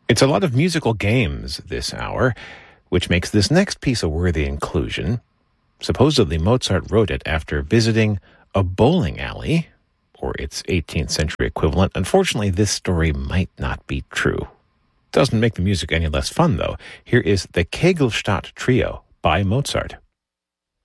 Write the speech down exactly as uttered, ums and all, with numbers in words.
It's a lot of musical games this hour, which makes this next piece a worthy inclusion. Supposedly, Mozart wrote it after visiting a bowling alley, or its eighteenth century equivalent. Unfortunately, this story might not be true. Doesn't make the music any less fun, though. Here is the Kegelstadt Trio by Mozart.